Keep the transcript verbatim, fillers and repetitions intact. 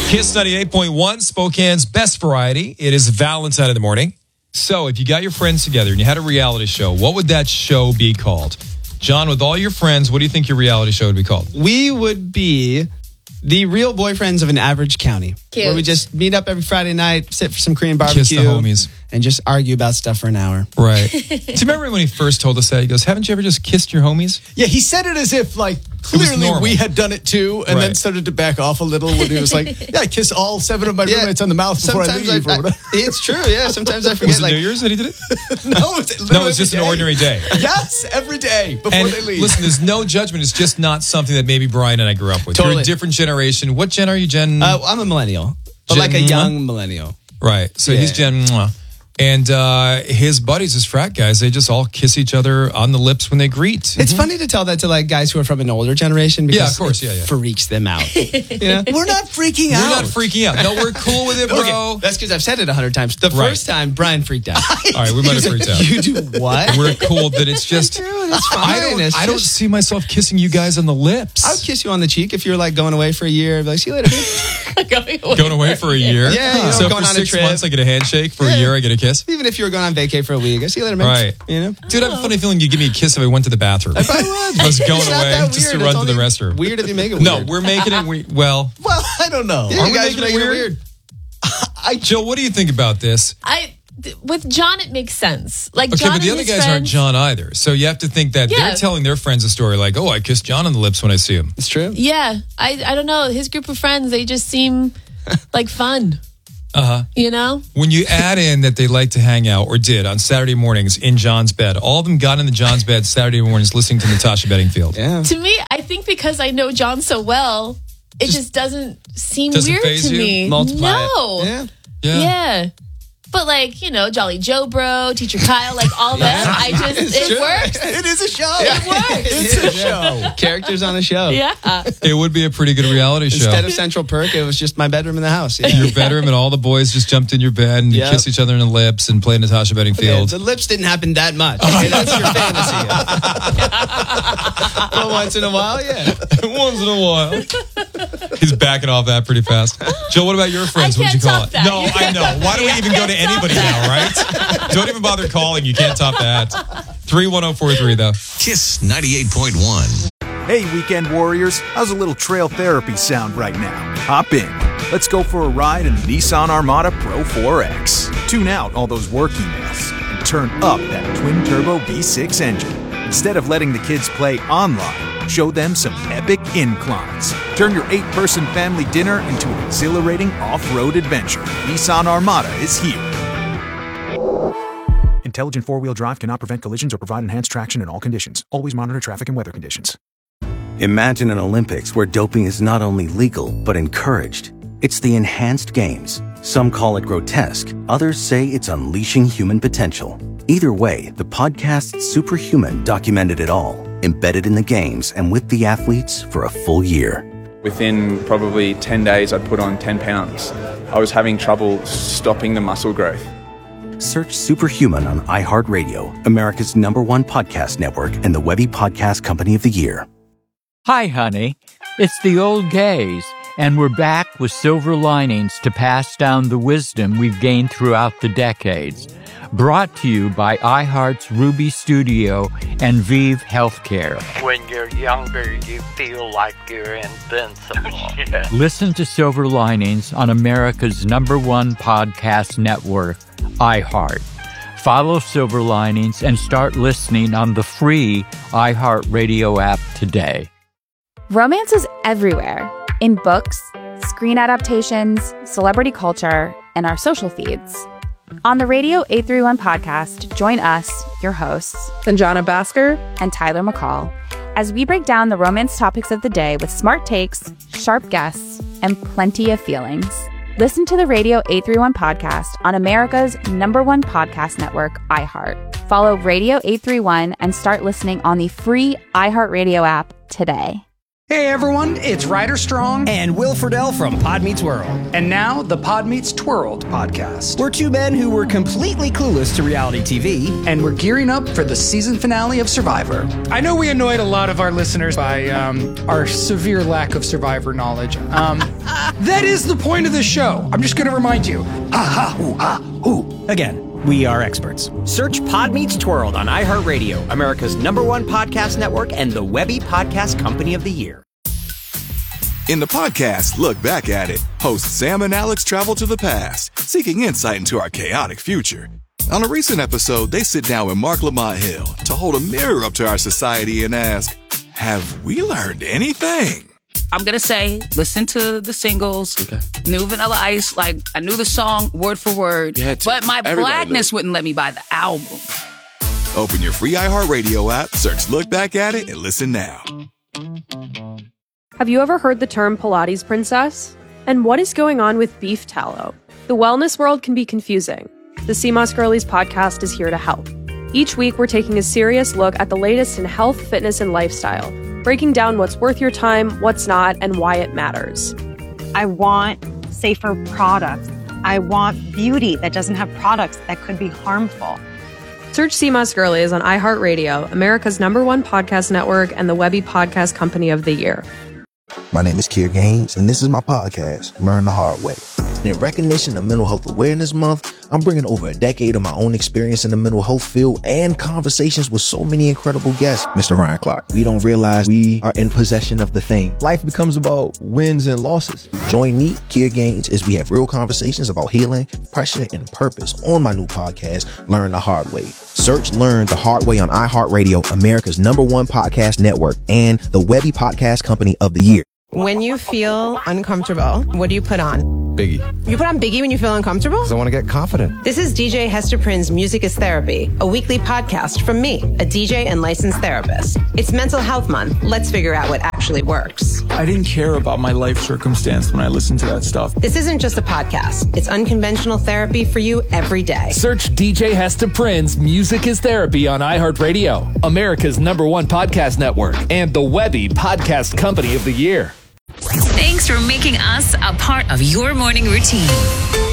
Kiss ninety-eight point one, Spokane's best variety. It is Valentine in the morning. So if you got your friends together and you had a reality show, what would that show be called? John, with all your friends, what do you think your reality show would be called? We would be the real boyfriends of an average county. Cute. Where we just meet up every Friday night, sit for some Korean barbecue. Kiss the homies. And just argue about stuff for an hour. Right. Do you remember when he first told us that? He goes, haven't you ever just kissed your homies? Yeah, he said it as if, like, was clearly normal. we had done it too, and then Right. started to back off a little when he was like, yeah, I kiss all seven of my Yeah. roommates on the mouth before I Sometimes leave. I, or whatever. I- it's true, yeah. Sometimes I forget. Was it like, New Year's that he did it? no, it's, No, it's just an ordinary day. Yes, every day before And they leave. listen, there's no judgment. It's just not something that maybe Brian and I grew up with. You're Totally. a different generation. What gen are you, Gen? uh, I'm a millennial, but Gen like a mwah? young millennial. Right. So Yeah. he's Gen. mwah. And uh, his buddies, his frat guys, they just all kiss each other on the lips when they greet. It's funny to tell that to like guys who are from an older generation because Yeah, of course, it yeah, yeah. freaks them out. You know? we're not freaking We're out. not freaking out. No, we're cool with it, bro. Okay, that's because I've said it a hundred times. The Right. first time, Brian freaked out. All right, we might have freaked out. You do what? We're cool that it's just. Dude, it's fine. I don't. It's I don't just- see myself kissing you guys on the lips. I would kiss you on the cheek if you're like going away for a year. I'd be like, see you later, dude. Going away. Going away for a year. Yeah, you know, so going for on a six trip. months, I get a handshake. For a Yeah. year, I get a kiss. Even if you were going on vacay for a week, I see you later, man. Right. You know? Dude, I have a funny feeling you'd give me a kiss if I went to the bathroom. I probably would. I was going It's not away that just to weird. run It's to the only restroom. Weird if you make it No, weird. we're making it weird. Well, Well, I don't know. Yeah, Are you we guys making are it making it weird? weird. I, Joe, what do you think about this? I th- with John, it makes sense. Like Okay, John but the and other his guys aren't friends- John either. So you have to think that Yeah. they're telling their friends a story like, oh, I kissed John on the lips when I see him. It's true. Yeah, I I don't know. His group of friends, they just seem like fun. Uh-huh. You know? When you add in that they like to hang out, or did, on Saturday mornings in John's bed, all of them got into John's bed Saturday mornings listening to Natasha Bedingfield. Yeah. To me, I think because I know John so well, it just, doesn't seem doesn't weird faze to you? me. Multiply no. it. Yeah. Yeah. Yeah. But like, you know, Jolly Joe Bro, Teacher Kyle, like all them, I just, it true. works. it is a show. It works. It's a show. Characters on a show. Yeah. It would be a pretty good reality show. Instead of Central Perk, it was just my bedroom in the house. Yeah. Your bedroom and all the boys just jumped in your bed and you Yep. kiss each other in the lips and play Natasha Yeah, Bedingfield. the lips didn't happen that much. Okay, that's your fantasy. But once in a while, yeah. Once in a while. He's backing off that pretty fast. Joe, what about your friends? I What'd you can't call top it? that. No, You I can't know. top Why do we that. even You go to can't top anybody that. now, right? Don't even bother calling. You can't top that. three one zero four three, though. Kiss ninety-eight point one. Hey, weekend warriors, how's a little trail therapy sound right now? Hop in. Let's go for a ride in the Nissan Armada Pro four X. Tune out all those work emails and turn up that twin-turbo V six engine. Instead of letting the kids play online, show them some epic inclines. Turn your eight-person family dinner into an exhilarating off-road adventure. Nissan Armada is here. Intelligent four-wheel drive cannot prevent collisions or provide enhanced traction in all conditions. Always monitor traffic and weather conditions. Imagine an Olympics where doping is not only legal, but encouraged. It's the enhanced games. Some call it grotesque. Others say it's unleashing human potential. Either way, the podcast Superhuman documented it all, embedded in the games and with the athletes for a full year. Within probably ten days, I'd put on ten pounds. I was having trouble stopping the muscle growth. Search Superhuman on iHeartRadio, America's number one podcast network and the Webby Podcast Company of the Year. Hi, honey. It's the old gays, and we're back with silver linings to pass down the wisdom we've gained throughout the decades. Brought to you by iHeart's Ruby Studio and Vive Healthcare. When you're younger, you feel like you're invincible. Yeah. Listen to Silver Linings on America's number one podcast network, iHeart. Follow Silver Linings and start listening on the free iHeartRadio app today. Romance is everywhere. In books, screen adaptations, celebrity culture, and our social feeds. On the Radio eight three one podcast, join us, your hosts, Sanjana Bhaskar and Tyler McCall, as we break down the romance topics of the day with smart takes, sharp guests, and plenty of feelings. Listen to the Radio eight three one podcast on America's number one podcast network, iHeart. Follow Radio eight three one and start listening on the free iHeartRadio app today. Hey everyone, it's Ryder Strong and Will Friedle from Pod Meets World. And now the Pod Meets Twirled podcast. We're two men who were completely clueless to reality T V. And we're gearing up for the season finale of Survivor. I know we annoyed a lot of our listeners by um, our severe lack of Survivor knowledge. Um, that is the point of this show. I'm just going to remind you. Aha, ooh, ah, ooh. Again. We are experts. Search Pod Meets Twirled on iHeartRadio, America's number one podcast network and the Webby Podcast Company of the Year. In the podcast, Look Back at It, hosts Sam and Alex travel to the past, seeking insight into our chaotic future. On a recent episode, they sit down with Mark Lamont Hill to hold a mirror up to our society and ask, have we learned anything? I'm going to say, listen to the singles, okay. New Vanilla Ice, like, I knew the song word for word, but my blackness wouldn't let me buy the album. Open your free iHeartRadio app, search Look Back at It, and listen now. Have you ever heard the term Pilates princess? And what is going on with beef tallow? The wellness world can be confusing. The C M O S Girlies podcast is here to help. Each week, we're taking a serious look at the latest in health, fitness, and lifestyle, breaking down what's worth your time, what's not, and why it matters. I want safer products. I want beauty that doesn't have products that could be harmful. Search C M O S Girlies on iHeartRadio, America's number one podcast network and the Webby Podcast Company of the Year. My name is Kier Gaines, and this is my podcast, Learn the Hard Way. In recognition of Mental Health Awareness Month, I'm bringing over a decade of my own experience in the mental health field and conversations with so many incredible guests. Mister Ryan Clark, we don't realize we are in possession of the thing. Life becomes about wins and losses. Join me, Kier Gaines, as we have real conversations about healing, pressure, and purpose on my new podcast, Learn the Hard Way. Search Learn the Hard Way on iHeartRadio, America's number one podcast network, and the Webby Podcast Company of the Year. When you feel uncomfortable, what do you put on? Biggie. You put on Biggie when you feel uncomfortable? Because I want to get confident. This is D J Hester Prynne's Music is Therapy, a weekly podcast from me, a D J and licensed therapist. It's Mental Health Month. Let's figure out what actually works. I didn't care about my life circumstance when I listened to that stuff. This isn't just a podcast. It's unconventional therapy for you every day. Search D J Hester Prynne's Music is Therapy on iHeartRadio, America's number one podcast network, and the Webby Podcast Company of the Year. Thanks for making us a part of your morning routine.